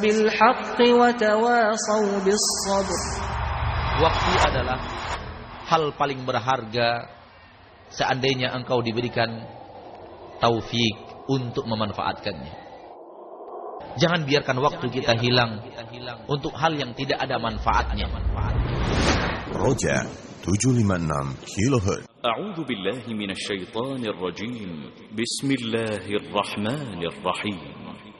بالحق وتواصوا بالصبر. Waktu adalah hal paling berharga seandainya engkau diberikan taufik untuk memanfaatkannya. Jangan biarkan waktu kita hilang untuk hal yang tidak ada manfaatnya. Roja 756 kHz. A'udzu billahi minasy syaithanir rajim. Bismillahirrahmanirrahim.